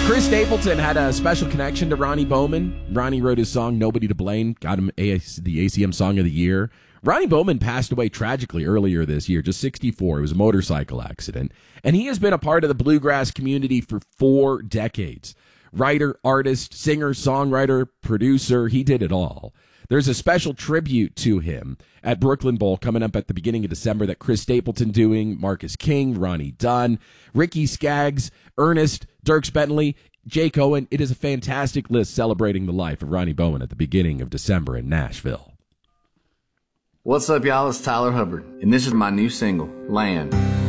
Chris Stapleton had a special connection to Ronnie Bowman. Ronnie wrote his song Nobody to Blame, got him the ACM Song of the Year. Ronnie Bowman passed away tragically earlier this year, just 64. It was a motorcycle accident. And he has been a part of the bluegrass community for 4 decades. Writer, artist, singer, songwriter, producer, he did it all. There's a special tribute to him at Brooklyn Bowl coming up at the beginning of December that Chris Stapleton doing, Marcus King, Ronnie Dunn, Ricky Skaggs, Ernest, Dierks Bentley, Jake Owen. It is a fantastic list celebrating the life of Ronnie Bowman at the beginning of December in Nashville. What's up, y'all? It's Tyler Hubbard, and this is my new single, Land.